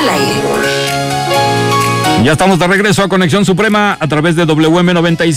al aire. Ya estamos de regreso a Conexión Suprema a través de WM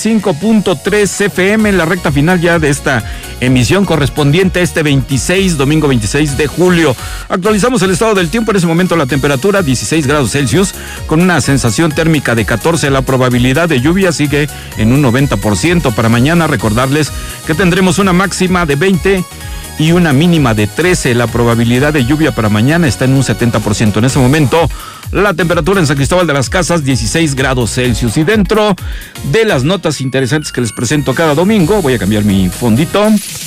95.3 FM en la recta final ya de esta emisión correspondiente a este domingo 26 de julio. Actualizamos el estado del tiempo. En ese momento la temperatura 16 grados Celsius con una sensación térmica de 14. La probabilidad de lluvia sigue en un 90%. Para mañana recordarles que tendremos una máxima de 20 y una mínima de 13. La probabilidad de lluvia para mañana está en un 70%. En ese momento la temperatura en San Cristóbal de las Casas 16 grados Celsius. Y dentro de las notas interesantes que les presento cada domingo, voy a cambiar mi fondito.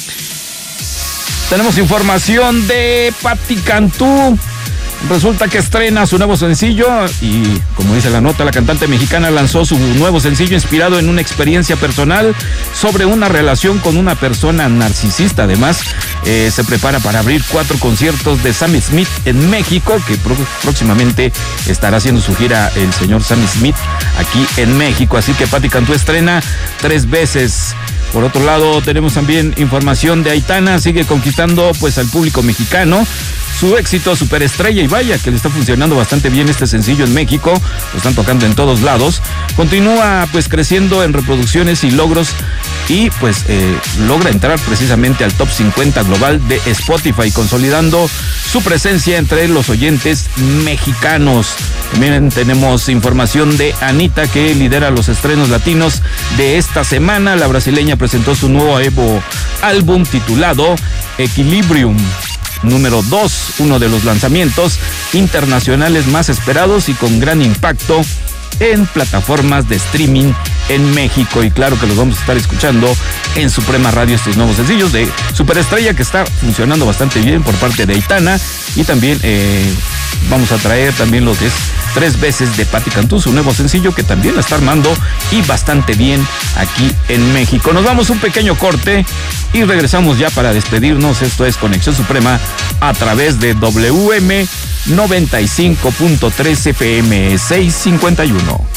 Tenemos información de Patti Cantú. Resulta que estrena su nuevo sencillo y, como dice la nota, la cantante mexicana lanzó su nuevo sencillo inspirado en una experiencia personal sobre una relación con una persona narcisista. Además, se prepara para abrir 4 conciertos de Sam Smith en México, que próximamente estará haciendo su gira el señor Sam Smith aquí en México. Así que Patti Cantú estrena 3 veces. Por otro lado, tenemos también información de Aitana. Sigue conquistando pues al público mexicano. Su éxito superestrella, y vaya que le está funcionando bastante bien este sencillo en México, lo están tocando en todos lados, continúa pues creciendo en reproducciones y logros y pues logra entrar precisamente al top 50 global de Spotify, consolidando su presencia entre los oyentes mexicanos. También tenemos información de Anita, que lidera los estrenos latinos de esta semana. La brasileña presentó su nuevo álbum titulado Equilibrium número 2, uno de los lanzamientos internacionales más esperados y con gran impacto en plataformas de streaming en México. Y claro que los vamos a estar escuchando en Suprema Radio, estos nuevos sencillos de Superestrella, que está funcionando bastante bien por parte de Aitana. Y también vamos a traer también lo que es 3 veces de Patti Cantú, su nuevo sencillo, que también la está armando y bastante bien aquí en México. Nos vamos un pequeño corte y regresamos ya para despedirnos. Esto es Conexión Suprema a través de WM 95.3 FM 651.